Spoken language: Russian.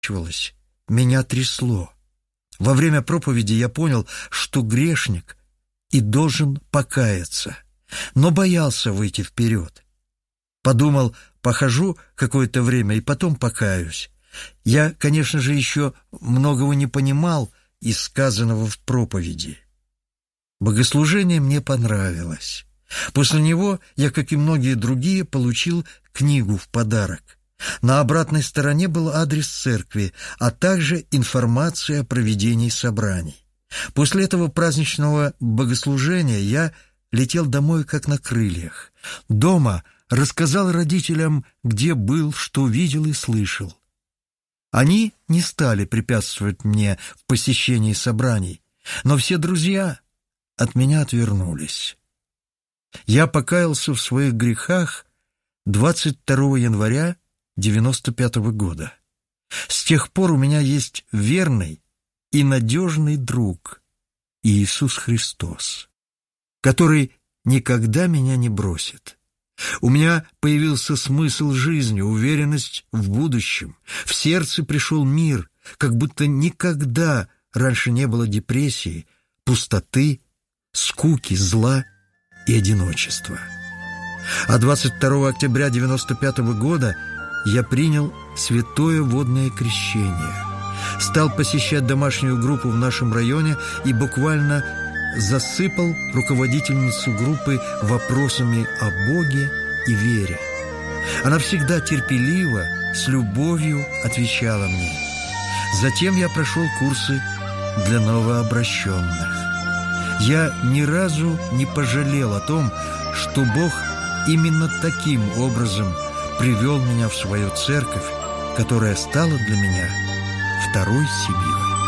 меня трясло. Во время проповеди я понял, что грешник и должен покаяться, но боялся выйти вперед. Подумал, похожу какое-то время и потом покаюсь. Я, конечно же, еще многого не понимал из сказанного в проповеди. Богослужение мне понравилось. После него я, как и многие другие, получил книгу в подарок. На обратной стороне был адрес церкви, а также информация о проведении собраний. После этого праздничного богослужения я летел домой как на крыльях. Дома рассказал родителям, где был, что видел и слышал. Они не стали препятствовать мне в посещении собраний, но все друзья от меня отвернулись. Я покаялся в своих грехах 22 января 1995 года. С тех пор у меня есть верный и надежный друг Иисус Христос, который никогда меня не бросит. У меня появился смысл жизни, уверенность в будущем. В сердце пришел мир, как будто никогда раньше не было депрессии, пустоты, скуки, зла и одиночества. А 22 октября 1995 года я принял святое водное крещение, стал посещать домашнюю группу в нашем районе и буквально засыпал руководительницу группы вопросами о Боге и вере. Она всегда терпеливо, с любовью отвечала мне. Затем я прошел курсы для новообращенных. Я ни разу не пожалел о том, что Бог именно таким образом привел меня в свою церковь, которая стала для меня второй семьей.